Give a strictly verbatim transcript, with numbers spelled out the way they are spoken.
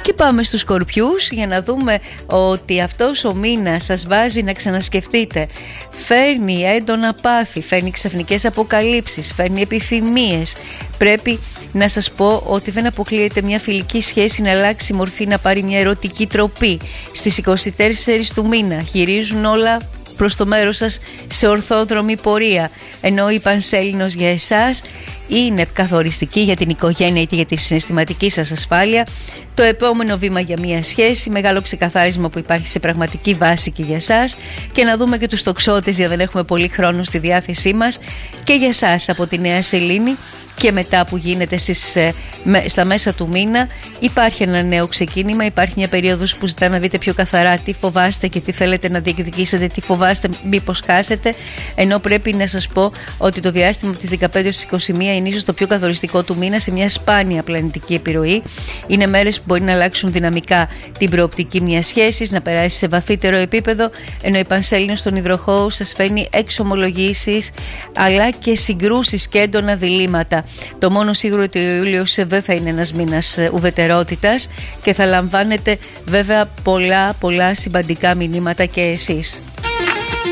Και πάμε στους Σκορπιούς για να δούμε ότι αυτός ο μήνας σας βάζει να ξανασκεφτείτε. Φέρνει έντονα πάθη, φέρνει ξαφνικές αποκαλύψεις, φέρνει επιθυμίες. Πρέπει να σας πω ότι δεν αποκλείεται μια φιλική σχέση να αλλάξει μορφή, να πάρει μια ερωτική τροπή. Στις εικοστή τέταρτη του μήνα γυρίζουν όλα προς το μέρος σας σε ορθόδρομη πορεία, ενώ η Πανσέλινος για εσάς είναι καθοριστική για την οικογένεια είτε για τη συναισθηματική σας ασφάλεια. Το επόμενο βήμα για μια σχέση, μεγάλο ξεκαθάρισμα που υπάρχει σε πραγματική βάση και για εσάς. Και να δούμε και τους τοξότες, για δεν έχουμε πολύ χρόνο στη διάθεσή μας. Και για εσάς από τη Νέα Σελήνη και μετά που γίνεται στις, στα μέσα του μήνα, υπάρχει ένα νέο ξεκίνημα, υπάρχει μια περίοδος που ζητά να δείτε πιο καθαρά τι φοβάστε και τι θέλετε να διεκδικήσετε, τι φοβάστε μήπως χάσετε, ενώ πρέπει να σας πω ότι το διάστημα από τις δεκαπέντε έως είκοσι μία είναι ίσως το πιο καθοριστικό του μήνα σε μια σπάνια πλανητική επιρροή. Είναι μέρες που μπορεί να αλλάξουν δυναμικά την προοπτική μιας σχέσης, να περάσει σε βαθύτερο επίπεδο, ενώ η Πανσέλινος στον υδροχόο σας φέρνει εξομολογήσεις αλλά και συγκρούσεις και έντονα διλήμματα. Το μόνο σίγουρο ότι ο Ιούλιος δεν θα είναι ένας μήνας ουδετερότητας και θα λαμβάνετε βέβαια πολλά πολλά συμπαντικά μηνύματα και εσείς.